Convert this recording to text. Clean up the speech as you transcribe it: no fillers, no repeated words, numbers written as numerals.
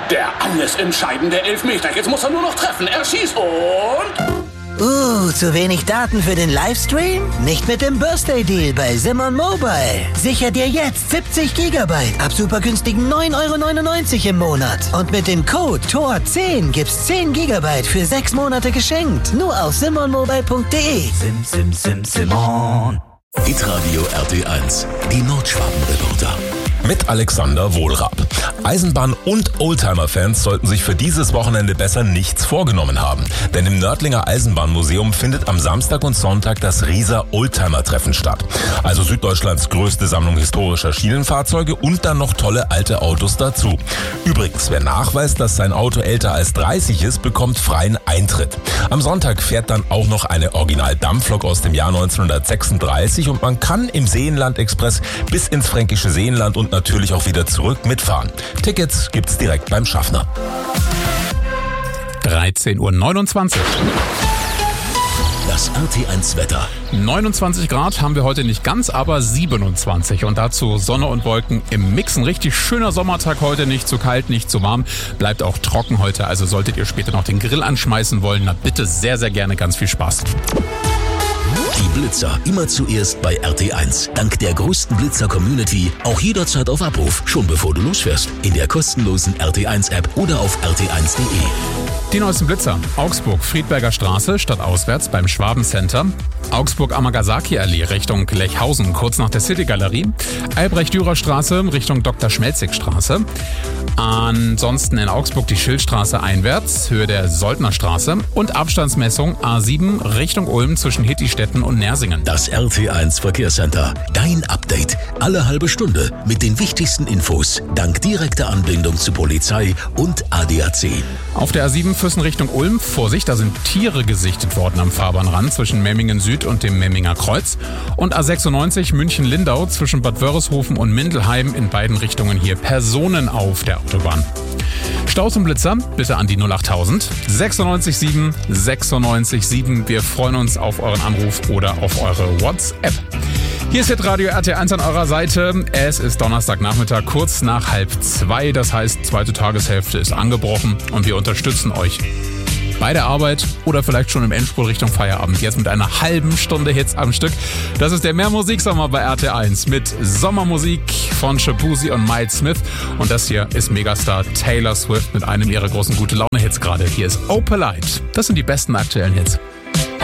Der alles entscheidende Elfmeter. Jetzt muss er nur noch treffen. Er schießt und... Zu wenig Daten für den Livestream? Nicht mit dem Birthday Deal bei Simon Mobile. Sicher dir jetzt 70 GB ab super günstigen 9,99 € im Monat. Und mit dem Code TOR10 gibt's 10 GB für 6 Monate geschenkt. Nur auf simonmobile.de. Simon. Hitradio RT1, die Nordschwaben-Reporter. Mit Alexander Wohlrab. Eisenbahn- und Oldtimer-Fans sollten sich für dieses Wochenende besser nichts vorgenommen haben. Denn im Nördlinger Eisenbahnmuseum findet am Samstag und Sonntag das Rieser Oldtimer-Treffen statt. Also Süddeutschlands größte Sammlung historischer Schienenfahrzeuge und dann noch tolle alte Autos dazu. Übrigens, wer nachweist, dass sein Auto älter als 30 ist, bekommt freien Eintritt. Am Sonntag fährt dann auch noch eine Original-Dampflok aus dem Jahr 1936 und man kann im Seenland-Express bis ins fränkische Seenland und natürlich auch wieder zurück mitfahren. Tickets gibt's direkt beim Schaffner. 13:29 Uhr. Das RT1 Wetter. 29 Grad haben wir heute nicht ganz, aber 27. Und dazu Sonne und Wolken im Mix. Ein richtig schöner Sommertag heute, nicht zu kalt, nicht zu warm. Bleibt auch trocken heute, also solltet ihr später noch den Grill anschmeißen wollen, na bitte sehr, sehr gerne, ganz viel Spaß. Die Blitzer immer zuerst bei RT1. Dank der größten Blitzer-Community auch jederzeit auf Abruf, schon bevor du losfährst. In der kostenlosen RT1-App oder auf rt1.de. Die neuesten Blitzer. Augsburg, Friedberger Straße, stadtauswärts beim Schwabencenter. Augsburg-Amagasaki-Allee Richtung Lechhausen, kurz nach der City-Galerie. Albrecht-Dürer-Straße Richtung Dr. Schmelzig-Straße. Ansonsten in Augsburg die Schildstraße einwärts, Höhe der Soldnerstraße. Und Abstandsmessung A7 Richtung Ulm zwischen Hittistetten und Nersingen. Das RT1 Verkehrscenter. Dein Update. Alle halbe Stunde mit den wichtigsten Infos. Dank direkter Anbindung zu Polizei und ADAC. Auf der A7 Füssen Richtung Ulm. Vorsicht, da sind Tiere gesichtet worden am Fahrbahnrand zwischen Memmingen Süd und dem Memminger Kreuz. Und A96 München-Lindau zwischen Bad Wörishofen und Mindelheim, in beiden Richtungen hier Personen auf der Autobahn. Staus und Blitzer bitte an die 08000 967 967. Wir freuen uns auf euren Anruf oder auf eure WhatsApp. Hier ist jetzt Radio RT1 an eurer Seite. Es ist Donnerstagnachmittag, kurz nach 1:30. Das heißt, zweite Tageshälfte ist angebrochen und wir unterstützen euch bei der Arbeit oder vielleicht schon im Endspurt Richtung Feierabend. Jetzt mit einer halben Stunde Hits am Stück. Das ist der Mehrmusiksommer bei RT1 mit Sommermusik von Shabuzi und Miles Smith. Und das hier ist Megastar Taylor Swift mit einem ihrer großen Gute-Laune-Hits gerade. Hier ist Opalite. Das sind die besten aktuellen Hits.